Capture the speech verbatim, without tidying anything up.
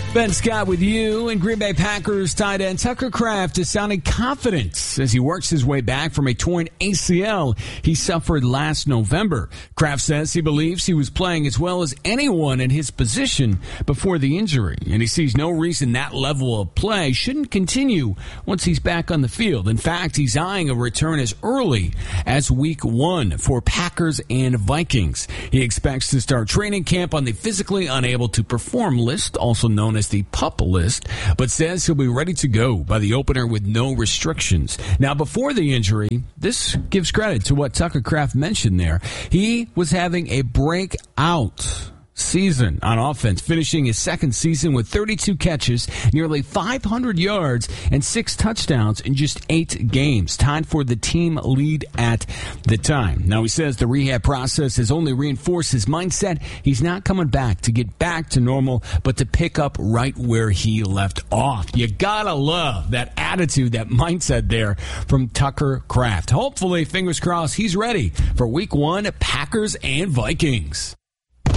Ben Scott with you. And Green Bay Packers tight end Tucker Kraft is sounding confident as he works his way back from a torn A C L he suffered last November. Kraft says he believes he was playing as well as anyone in his position before the injury, and he sees no reason that level of play shouldn't continue once he's back on the field. In fact, he's eyeing a return as early as week one for Packers and Vikings. He expects to start training camp on the physically unable to perform list, also known as the PUP list, but says he'll be ready to go by the opener with no restrictions. Now, before the injury, this gives credit to what Tucker Kraft mentioned there. He was having a breakout season on offense, finishing his second season with thirty-two catches, nearly five hundred yards, and six touchdowns in just eight games, tied for the team lead at the time. Now, he says the rehab process has only reinforced his mindset. He's not coming back to get back to normal, but to pick up right where he left off. You gotta love that attitude, that mindset there from Tucker Kraft. Hopefully, fingers crossed, he's ready for week one, Packers and Vikings.